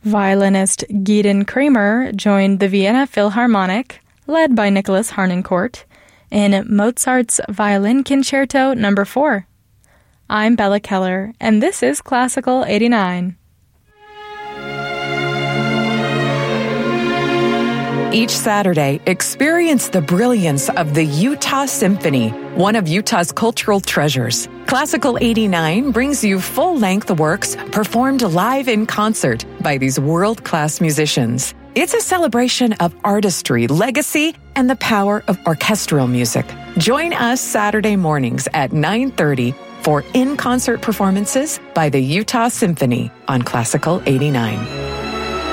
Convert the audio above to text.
Violinist Gideon Kramer joined the Vienna Philharmonic, led by Nicholas Harnoncourt, in Mozart's Violin Concerto No. 4. I'm Bella Keller, and this is Classical 89. Each Saturday, experience the brilliance of the Utah Symphony, one of Utah's cultural treasures. Classical 89 brings you full-length works performed live in concert by these world-class musicians. It's a celebration of artistry, legacy, and the power of orchestral music. Join us Saturday mornings at 9:30 for in-concert performances by the Utah Symphony on Classical 89.